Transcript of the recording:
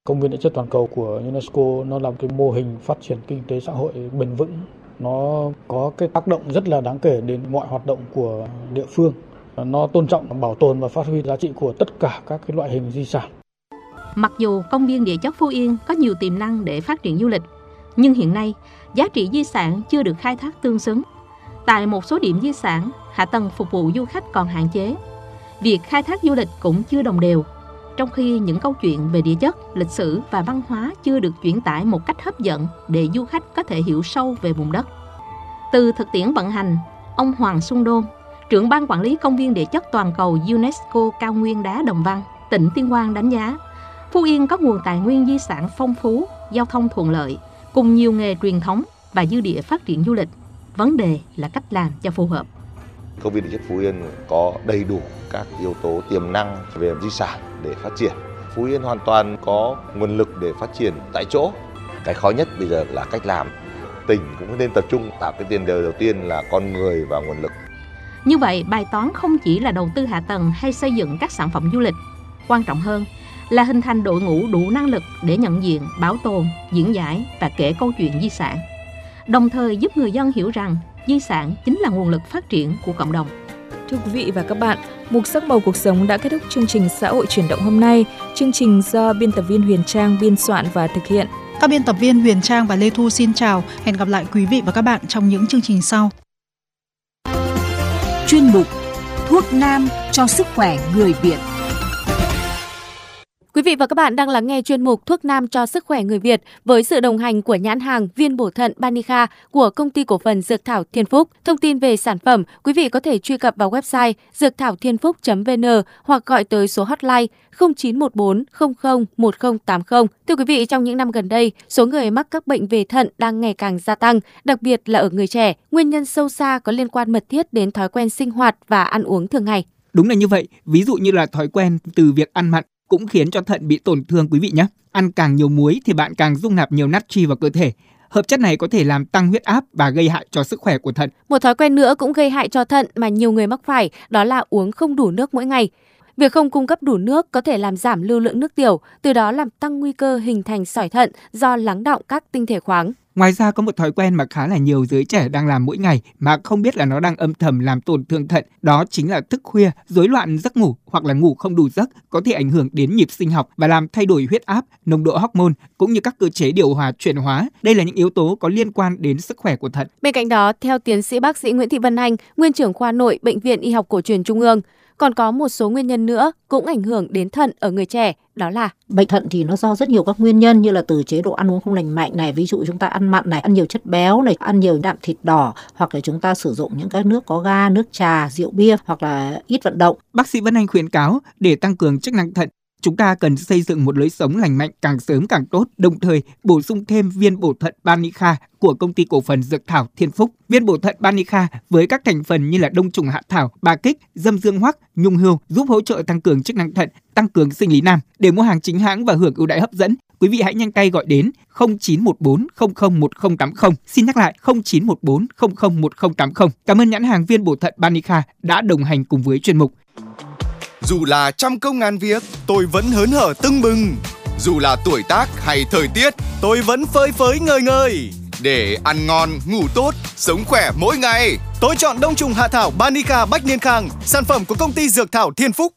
Công viên địa chất toàn cầu của UNESCO nó là cái mô hình phát triển kinh tế xã hội bền vững. Nó có cái tác động rất là đáng kể đến mọi hoạt động của địa phương. Nó tôn trọng, bảo tồn và phát huy giá trị của tất cả các cái loại hình di sản. Mặc dù công viên địa chất Phú Yên có nhiều tiềm năng để phát triển du lịch, nhưng hiện nay giá trị di sản chưa được khai thác tương xứng. Tại một số điểm di sản, hạ tầng phục vụ du khách còn hạn chế. Việc khai thác du lịch cũng chưa đồng đều, trong khi những câu chuyện về địa chất, lịch sử và văn hóa chưa được chuyển tải một cách hấp dẫn để du khách có thể hiểu sâu về vùng đất. Từ thực tiễn vận hành, ông Hoàng Xuân Đôn, trưởng ban quản lý công viên địa chất toàn cầu UNESCO cao nguyên đá Đồng Văn, tỉnh Tuyên Quang đánh giá, Phú Yên có nguồn tài nguyên di sản phong phú, giao thông thuận lợi, cùng nhiều nghề truyền thống và dư địa phát triển du lịch. Vấn đề là cách làm cho phù hợp. Công viên địa chất Phú Yên có đầy đủ các yếu tố tiềm năng về di sản để phát triển. Phú Yên hoàn toàn có nguồn lực để phát triển tại chỗ. Cái khó nhất bây giờ là cách làm. Tỉnh cũng nên tập trung tạo cái tiền đề đầu tiên là con người và nguồn lực. Như vậy, bài toán không chỉ là đầu tư hạ tầng hay xây dựng các sản phẩm du lịch. Quan trọng hơn là hình thành đội ngũ đủ năng lực để nhận diện, bảo tồn, diễn giải và kể câu chuyện di sản. Đồng thời giúp người dân hiểu rằng di sản chính là nguồn lực phát triển của cộng đồng. Thưa quý vị và các bạn, mục Sắc màu cuộc sống đã kết thúc chương trình Xã hội chuyển động hôm nay. Chương trình do biên tập viên Huyền Trang biên soạn và thực hiện. Các biên tập viên Huyền Trang và Lê Thu xin chào. Hẹn gặp lại quý vị và các bạn trong những chương trình sau. Chuyên mục Thuốc nam cho sức khỏe người Việt. Quý vị và các bạn đang lắng nghe chuyên mục Thuốc nam cho sức khỏe người Việt với sự đồng hành của nhãn hàng viên bổ thận Banica của Công ty Cổ phần Dược thảo Thiên Phúc. Thông tin về sản phẩm, quý vị có thể truy cập vào website dược-thảo-thiên-phúc.vn hoặc gọi tới số hotline 0914 00 1080. Thưa quý vị, trong những năm gần đây, số người mắc các bệnh về thận đang ngày càng gia tăng, đặc biệt là ở người trẻ. Nguyên nhân sâu xa có liên quan mật thiết đến thói quen sinh hoạt và ăn uống thường ngày. Đúng là như vậy, ví dụ như là thói quen từ việc ăn mặn cũng khiến cho thận bị tổn thương quý vị nhé. Ăn càng nhiều muối thì bạn càng dung nạp nhiều natri vào cơ thể. Hợp chất này có thể làm tăng huyết áp và gây hại cho sức khỏe của thận. Một thói quen nữa cũng gây hại cho thận mà nhiều người mắc phải, đó là uống không đủ nước mỗi ngày. Việc không cung cấp đủ nước có thể làm giảm lưu lượng nước tiểu, từ đó làm tăng nguy cơ hình thành sỏi thận do lắng đọng các tinh thể khoáng. Ngoài ra có một thói quen mà khá là nhiều giới trẻ đang làm mỗi ngày mà không biết là nó đang âm thầm làm tổn thương thận, đó chính là thức khuya, rối loạn giấc ngủ hoặc là ngủ không đủ giấc, có thể ảnh hưởng đến nhịp sinh học và làm thay đổi huyết áp, nồng độ hormone cũng như các cơ chế điều hòa chuyển hóa. Đây là những yếu tố có liên quan đến sức khỏe của thận. Bên cạnh đó, theo tiến sĩ bác sĩ Nguyễn Thị Vân Anh, nguyên trưởng khoa nội Bệnh viện Y học Cổ truyền Trung ương, còn có một số nguyên nhân nữa cũng ảnh hưởng đến thận ở người trẻ, đó là bệnh thận thì nó do rất nhiều các nguyên nhân, như là từ chế độ ăn uống không lành mạnh này, ví dụ chúng ta ăn mặn này, ăn nhiều chất béo này, ăn nhiều đạm thịt đỏ, hoặc là chúng ta sử dụng những các nước có ga, nước trà, rượu bia, hoặc là ít vận động. Bác sĩ Vân Anh khuyến cáo để tăng cường chức năng thận, chúng ta cần xây dựng một lối sống lành mạnh càng sớm càng tốt, đồng thời bổ sung thêm viên bổ thận Banica của Công ty Cổ phần Dược thảo Thiên Phúc. Viên bổ thận Banica với các thành phần như là đông trùng hạ thảo, ba kích, dâm dương hoắc, nhung hươu giúp hỗ trợ tăng cường chức năng thận, tăng cường sinh lý nam. Để mua hàng chính hãng và hưởng ưu đãi hấp dẫn, quý vị hãy nhanh tay gọi đến 0914 001080. Xin nhắc lại 0914 001080. Cảm ơn nhãn hàng viên bổ thận Banica đã đồng hành cùng với chuyên mục. Dù là trăm công ngàn việc, tôi vẫn hớn hở tưng bừng. Dù là tuổi tác hay thời tiết, tôi vẫn phơi phới ngời ngời. Để ăn ngon, ngủ tốt, sống khỏe mỗi ngày, tôi chọn đông trùng hạ thảo Banica Bách Niên Khang, sản phẩm của Công ty Dược thảo Thiên Phúc.